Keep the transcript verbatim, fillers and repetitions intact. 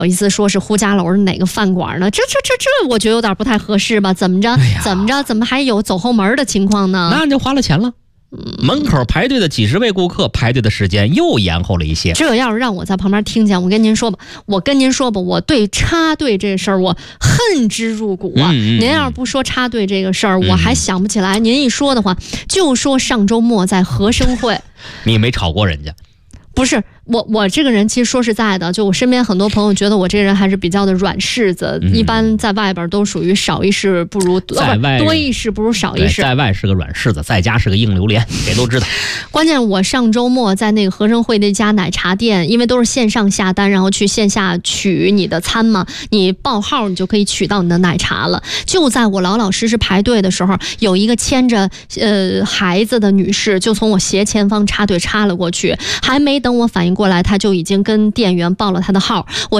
有一次说是呼家楼哪个饭馆呢？这这这这，我觉得有点不太合适吧？怎么着？哎、怎么着？怎么还有走后门的情况呢？ 那你就花了钱了。门口排队的几十位顾客，排队的时间又延后了一些。 这要是让我在旁边听见，我跟您说吧，我跟您说吧，我对插队这事儿我恨之入骨啊！嗯嗯嗯您要是不说插队这个事儿，我还想不起来。嗯、您一说的话，就说上周末在和生会， 你没吵过人家。 不是我，我这个人其实说实在的，就我身边很多朋友觉得我这个人还是比较的软柿子，嗯、一般在外边都属于少一事不如在外多一事不如少一事。 在外是个软柿子，在家是个硬榴莲，谁都知道。 关键我上周末在那个和生会那家奶茶店，因为都是线上下单，然后去线下取你的餐嘛，你报号你就可以取到你的奶茶了。就在我老老实实排队的时候，有一个牵着呃孩子的女士就从我斜前方插队插了过去，还没等我反应过来，她就已经跟店员报了她的号。我